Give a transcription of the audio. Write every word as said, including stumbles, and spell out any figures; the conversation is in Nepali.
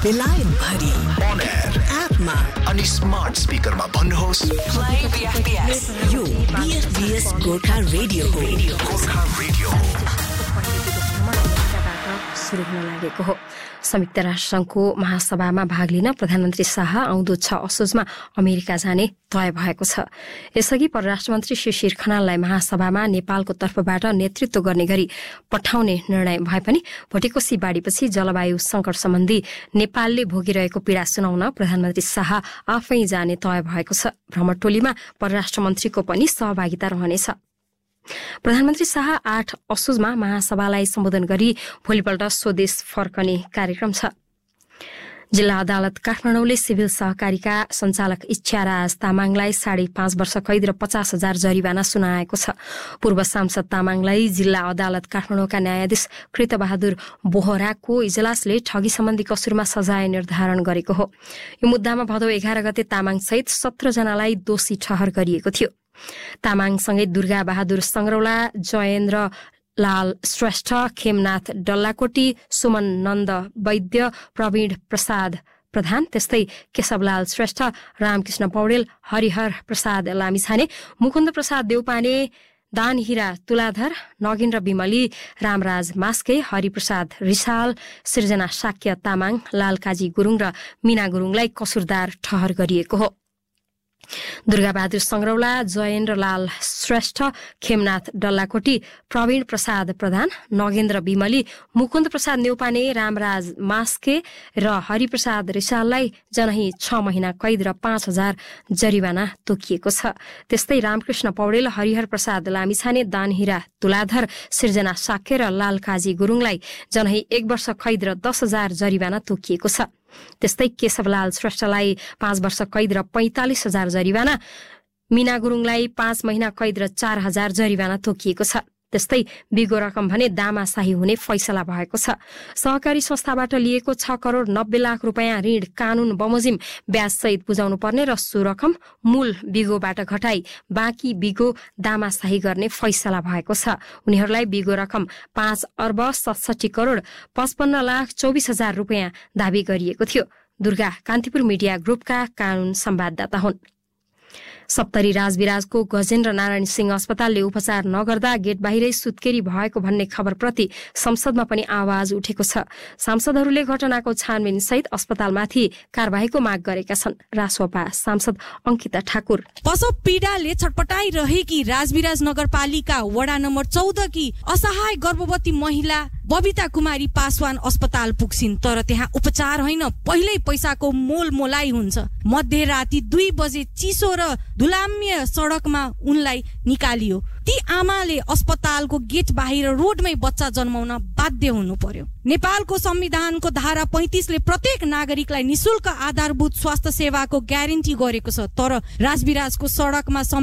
बेलायत भरि on air एपमा अनि स्मार्ट स्पिकरमा भन्नुहोस् प्ले बीएफबीएस यो बीएफबीएस गोर्खा रेडियो हो गोर्खा रेडियो हो। सुरु हुन लागेको हो। संयुक्त राष्ट्रसङ्घको महासभामा भाग लिन प्रधानमन्त्री शाह आउँदो छ असोजमा अमेरिका जाने तय भएको छ। यसअघि परराष्ट्र मन्त्री शिशिर खनाललाई महासभामा नेपालको तर्फबाट नेतृत्व गर्ने गरी पठाउने निर्णय भए पनि भोटेकोशी बाढीपछि जलवायु संकट सम्बन्धी नेपालले भोगिरहेको पीडा सुनाउन प्रधानमन्त्री शाह आफै जाने तय भएको छ। भ्रमणटोलीमा परराष्ट्र मन्त्रीको पनि सहभागिता रहनेछ। प्रधानमन्त्री शाह आठ असोजमा महासभालाई सम्बोधन गरी भोलिपल्ट स्वदेश फर्कने कार्यक्रम छ। जिल्ला अदालत काठमाडौँले सिभिल सहकारीका सञ्चालक इच्छाराज तामाङलाई साढे पाँच वर्ष कैद र पचास हजार जरिवाना सुनाएको छ। पूर्व सांसद तामाङलाई जिल्ला अदालत काठमाडौँका न्यायाधीश कृतबहादुर बोहराको इजलासले ठगी सम्बन्धी कसुरमा सजाय निर्धारण गरेको हो। यो मुद्दामा भदौ एघार गते तामाङसहित सत्र जनालाई दोषी ठहर गरिएको थियो। तामाङसँगै दुर्गा बहादुर संग्रौला, जयेन्द्र लाल श्रेष्ठ, खेमनाथ डल्लाकोटी, सुमन नन्द वैद्य, प्रवीण प्रसाद प्रधान, त्यस्तै केशवलाल श्रेष्ठ, रामकृष्ण पौडेल, हरिहर प्रसाद लामिछाने, मुकुन्द प्रसाद देउपाने, दानहीरा तुलाधर, नगेन्द्र विमली, रामराज मास्के, हरिप्रसाद रिसाल, सृजना शाक्य तामाङ, लालकाजी गुरुङ र मीना गुरुङलाई कसुरदार ठहर गरिएको हो। दुर्गाबहादुर संग्रौला, जयेन्द्र लाल श्रेष्ठ, खेमनाथ डल्लाकोटी, प्रवीण प्रसाद प्रधान, नगेन्द्र विमली, मुकुन्द प्रसाद नेउपाने, रामराज मास्के र हरिप्रसाद रिसाललाई जनही छ महिना कैद र पाँच हजार जरिवाना तोकिएको छ। त्यस्तै रामकृष्ण पौडेल, हरिहर प्रसाद लामिछाने, दानहीरा तुलाधर, सृजना साक्य र लालकाजी गुरुङलाई जनही एक वर्ष कैद र दस हजार जरिवाना तोकिएको छ। त्यस्तै केशवलाल श्रेष्ठलाई पाँच वर्ष कैद र पैंतालिस हजार जरिवाना, मीना गुरुङलाई पाँच महिना कैद र चार हजार जरिवाना तोकिएको छ। त्यस्तै बिगो रकम भने दामाशाही हुने फैसला भएको छ। सहकारी संस्थाबाट लिएको छ करोड़ नब्बे लाख रुपियाँ ऋण कानून बमोजिम ब्याजसहित बुझाउनु पर्ने र सो रकम मूल बिगोबाट घटाई बाँकी बिगो दामाशाही गर्ने फैसला भएको छ। उनीहरूलाई बिगो रकम पाँच अर्ब सतसठी करोड़ पचपन्न लाख चौबिस हजार रुपियाँ दावी गरिएको थियो। दुर्गा कान्तिपुर मिडिया ग्रुपका कानून संवाददाता हुन्। सप्तरी राजविराजको गजेन्द्र नारायण सिंह अस्पतालले उपचार नगर्दा गेट बाहिरै सुत्केरी भएको भन्ने खबरप्रति संसदमा पनि आवाज उठेको छ। सांसदहरूले घटनाको छानबिन सहित अस्पतालमाथि कार्यवाहीको माग गरेका छन्। रासोपा सांसद अंकिता ठाकुर प्रसव पीडाले छटपटाइरहेकी राजविराज नगरपालिका वडा नम्बर चौध की असहाय गर्भवती महिला बबिता कुमारी पासवान अस्पताल पुग्छिन्, तर त्यहाँ उपचार होइन पहिल्यै पैसाको मोल मोलाई हुन्छ। मध्यराती दुई बजे चिसो र धुलाम्य सडकमा उनलाई निकालियो। ती आमाले अस्पतालको गेट बाहिर रोडमै बच्चा जन्माउन बाध्य हुनु पर्यो। नेपालको संविधानको धारा पैंतीसले प्रत्येक नागरिकलाई निशुल्क आधारभूत स्वास्थ्य सेवाको ग्यारेन्टी गरेको छ, तर राजविराजको सडकमा